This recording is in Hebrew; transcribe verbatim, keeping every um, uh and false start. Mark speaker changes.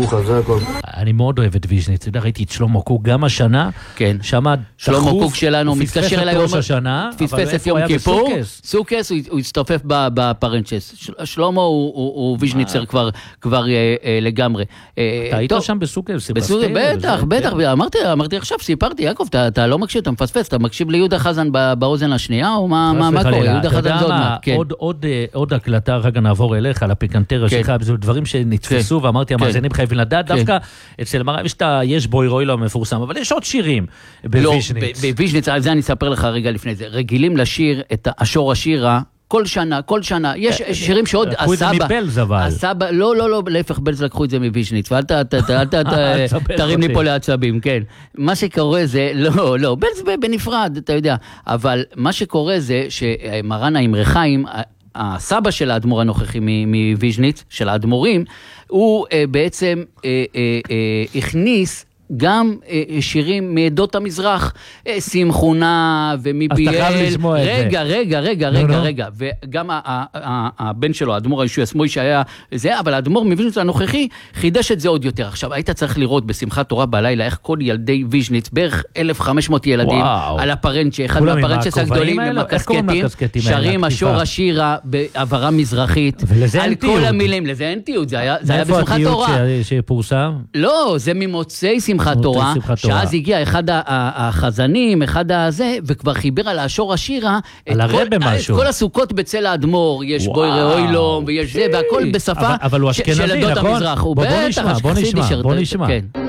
Speaker 1: שמחה, זה הכל.
Speaker 2: אני מאוד אוהב את ויז'ניץ, אתה יודע, ראיתי את שלמה קוק גם השנה,
Speaker 3: כן.
Speaker 2: שמה
Speaker 3: שלמה קוק שלנו מתקשר אליי,
Speaker 2: ראש השנה,
Speaker 3: פספס את יום כיפור, סוכס, הוא הצטופף בפרנצ'ס. שלמה הוא ויז'ניצר כבר לגמרי.
Speaker 2: אתה היית שם בסוכס?
Speaker 3: בטח, בטח, אמרתי עכשיו, סיפרתי, יעקב, אתה לא מקשיב, אתה מפספס, אתה מקשיב ליהודה חזן באוזן השנייה, או מה קורה? יהודה חזן זה עוד מה?
Speaker 2: עוד הקלטה, רגע נעבור אליך, על הפיקנטריה שלך, זה דברים שנתפסו, ואמרתי, המאזינים חייבים לדעת, דווקא אצל מראה, יש בוי רוי לא מפורסם, אבל יש עוד שירים בוויז'ניץ.
Speaker 3: בוויז'ניץ, על זה אני אספר לך רגע לפני זה, רגילים לשיר את השור השירה, כל שנה, כל שנה, יש שירים שעוד
Speaker 2: לקחו את זה מבלז אבל.
Speaker 3: הסבא, לא, לא, לא, להפך, בלז לקחו את זה מוויז'ניץ, ואל תרים לי פה לעצבים, כן. מה שקורה זה, לא, לא, בלז בנפרד, אתה יודע, אבל מה שקורה זה שמרנה עם רחיים, הסבא של האדמו"ר הנוכחי מוויז'ניץ, של האדמו"רים, הוא בעצם הכניס גם שירים מעדות המזרח, שמחונה ומביאל.
Speaker 2: אז אתה חייב לשמוע את זה.
Speaker 3: רגע, רגע, רגע, רגע, רגע. וגם הבן שלו, האדמו"ר הישוע סמוי שהיה זה, אבל האדמו"ר מוויז'ניץ הנוכחי חידש את זה עוד יותר. עכשיו, היית צריך לראות בשמחת תורה בלילה, איך כל ילדי ויז'ניץ, בערך אלף וחמש מאות ילדים, על הפרנצ'ה, אחד מהפרנצ'ס הגדולים, עם הקסקטים, שרים השור השירה בעברה מזרחית, על כל המילים, לזה אין תיעוד, זה היה בשמחת תורה.
Speaker 2: שפורסם?
Speaker 3: לא, זה ממוצאי שמחת תורה, שאז הגיע אחד החזנים, אחד הזה, וכבר חיבר על השור השירה, את כל הסוכות בצל האדמו"ר, יש בוי ראוי לו, ויש זה, והכל בשפה של עדות המזרח.
Speaker 2: בוא נשמע, בוא נשמע, בוא נשמע.